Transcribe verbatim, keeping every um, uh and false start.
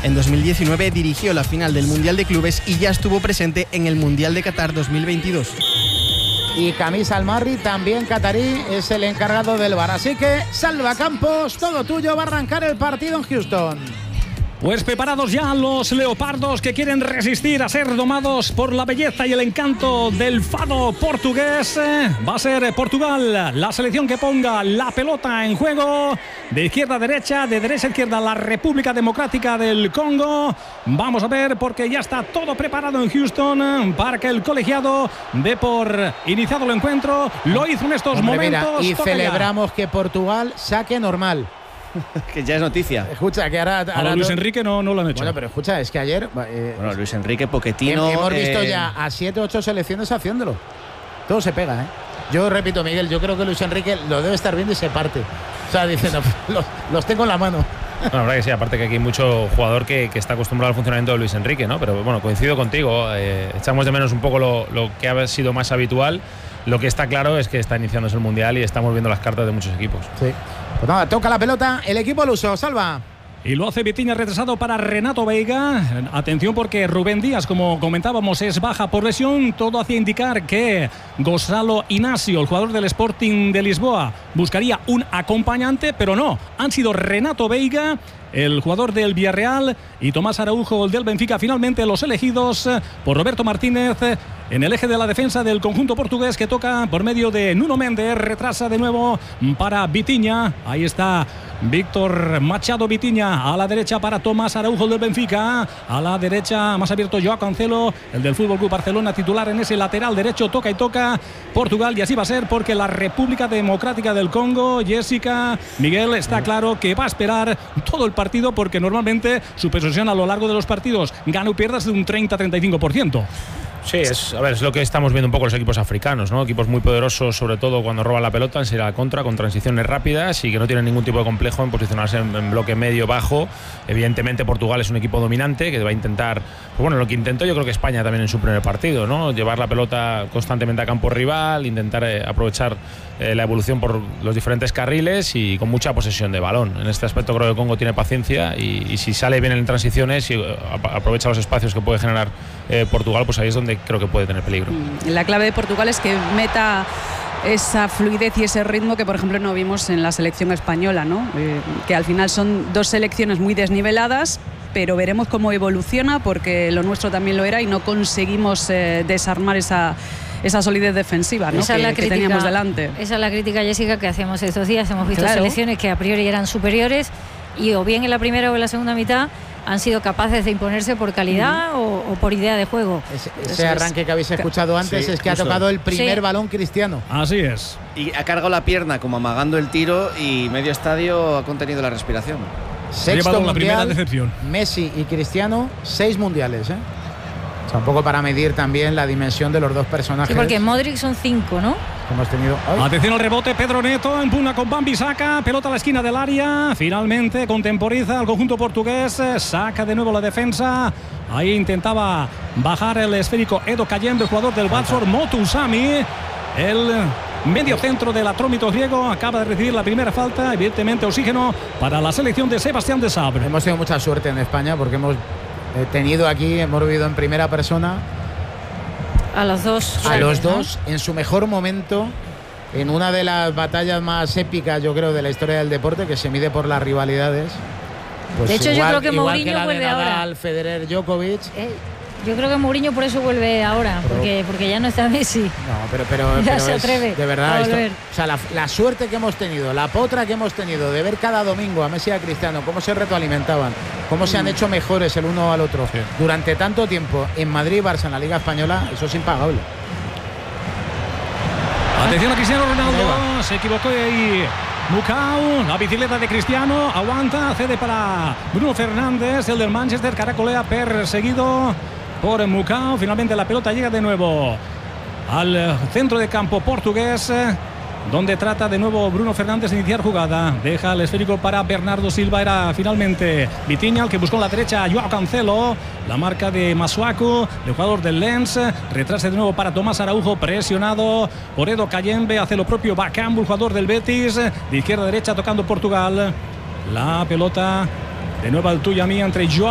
En dos mil diecinueve dirigió la final del Mundial de Clubes y ya estuvo presente en el Mundial de Qatar dos mil veintidós. Y Kamis Almarri, también catarí, es el encargado del V A R. Así que, Salva Campos, todo tuyo, va a arrancar el partido en Houston. Pues preparados ya los leopardos que quieren resistir a ser domados por la belleza y el encanto del fado portugués. Va a ser Portugal la selección que ponga la pelota en juego. De izquierda a derecha, de derecha a izquierda, la República Democrática del Congo. Vamos a ver, porque ya está todo preparado en Houston para que el colegiado dé por iniciado el encuentro. Lo hizo en estos Hombre, momentos. Mira, y celebramos ya que Portugal saque normal. Que ya es noticia. Escucha, que ahora... ahora a Luis no... Enrique no, no lo han hecho. Bueno, pero escucha, es que ayer... Eh, bueno, Luis Enrique, Pochettino... Hemos eh... visto ya a siete o ocho selecciones haciéndolo. Todo se pega, ¿eh? Yo repito, Miguel, yo creo que Luis Enrique lo debe estar viendo y se parte. O sea, diciendo, los, los tengo en la mano. No, la verdad que sí, aparte que aquí hay mucho jugador que, que está acostumbrado al funcionamiento de Luis Enrique, ¿no? Pero bueno, coincido contigo, eh, echamos de menos un poco lo, lo que ha sido más habitual. Lo que está claro es que está iniciándose el Mundial y estamos viendo las cartas de muchos equipos. Sí. Pues nada, toca la pelota el equipo luso, Salva. Y lo hace Vitinha, retrasado para Renato Veiga. Atención, porque Rubén Díaz, como comentábamos, es baja por lesión. Todo hacía indicar que Gonzalo Inácio, el jugador del Sporting de Lisboa, buscaría un acompañante, pero no. Han sido Renato Veiga, el jugador del Villarreal, y Tomás Araujo, el del Benfica, finalmente los elegidos por Roberto Martínez en el eje de la defensa del conjunto portugués, que toca por medio de Nuno Méndez. Retrasa de nuevo para Vitinha. Ahí está Víctor Machado Vitinha, a la derecha para Tomás Araujo del Benfica, a la derecha más abierto Joao Cancelo, el del Fútbol Club Barcelona, titular en ese lateral derecho. Toca y toca Portugal, y así va a ser, porque la República Democrática del Congo, Jessica, Miguel, está claro que va a esperar todo el partido, porque normalmente su posesión a lo largo de los partidos, gana o pierdas, de un treinta a treinta y cinco por ciento. Sí, es, a ver, es lo que estamos viendo un poco los equipos africanos, ¿no? Equipos muy poderosos, sobre todo cuando roban la pelota, en salir a la contra, con transiciones rápidas y que no tienen ningún tipo de complejo en posicionarse en, en bloque medio, bajo. Evidentemente Portugal es un equipo dominante que va a intentar, pues bueno, lo que intentó yo creo que España también en su primer partido, ¿no? Llevar la pelota constantemente a campo rival, intentar eh, aprovechar eh, la evolución por los diferentes carriles y con mucha posesión de balón. En este aspecto creo que Congo tiene paciencia y, y si sale bien en transiciones y eh, aprovecha los espacios que puede generar eh, Portugal, pues ahí es donde creo que puede tener peligro. La clave de Portugal es que meta esa fluidez y ese ritmo que, por ejemplo, no vimos en la selección española, ¿no? Eh, que al final son dos selecciones muy desniveladas, pero veremos cómo evoluciona, porque lo nuestro también lo era y no conseguimos eh, desarmar esa esa solidez defensiva, ¿no? Esa que, es la que crítica, teníamos delante. Esa es la crítica, Jessica, que hacíamos estos días. Hemos visto Claro. selecciones que a priori eran superiores y o bien en la primera o en la segunda mitad han sido capaces de imponerse por calidad uh-huh. o, o por idea de juego. Ese, ese arranque que habéis escuchado antes sí, es que justo. ha tocado el primer sí. balón Cristiano. Así es. Y ha cargado la pierna como amagando el tiro y medio estadio ha contenido la respiración. Sexto mundial, la primera decepción. Messi y Cristiano, seis mundiales, ¿eh? O sea, un poco para medir también la dimensión de los dos personajes. Sí, porque Modric son cinco, ¿no? Hemos tenido. ¡Ay! Atención al rebote, Pedro Neto empuna con Bambi, saca pelota a la esquina del área, finalmente contemporiza al conjunto portugués, saca de nuevo la defensa. Ahí intentaba bajar el esférico Edo Cayendo, el jugador del Watford. Motu Usami, el medio centro del atrómito griego, acaba de recibir la primera falta. Evidentemente oxígeno para la selección de Sebastián de Sabre. Hemos tenido mucha suerte en España porque hemos tenido aquí, hemos vivido en primera persona a los dos a los dos ¿no? en su mejor momento, en una de las batallas más épicas, yo creo, de la historia del deporte, que se mide por las rivalidades. Pues de hecho, igual, yo creo que Mourinho vuelve Nadal, ahora. Federer, Djokovic. Eh, yo creo que Mourinho por eso vuelve ahora, pero, porque, porque ya no está Messi. No, pero, pero, ya pero se es, atreve de verdad, a esto, volver. o sea, la, la suerte que hemos tenido, la potra que hemos tenido de ver cada domingo a Messi y a Cristiano, cómo se retroalimentaban, cómo mm. se han hecho mejores el uno al otro sí. durante tanto tiempo en Madrid y Barça en la Liga Española, eso es impagable. Atención a Cristiano Ronaldo, se equivocó ahí Mukau, la bicicleta de Cristiano, aguanta, cede para Bruno Fernández, el del Manchester, caracolea, perseguido por Mukau. Finalmente la pelota llega de nuevo al centro de campo portugués, donde trata de nuevo Bruno Fernández de iniciar jugada. Deja el esférico para Bernardo Silva. Era finalmente Vitinha el que buscó en la derecha a Joao Cancelo. La marca de Masuaku, el jugador del Lens. Retrasa de nuevo para Tomás Araujo, presionado por Edo Cayembe. Hace lo propio Bakambu, el jugador del Betis. De izquierda a derecha tocando Portugal. La pelota de nuevo al tuya mía entre Joao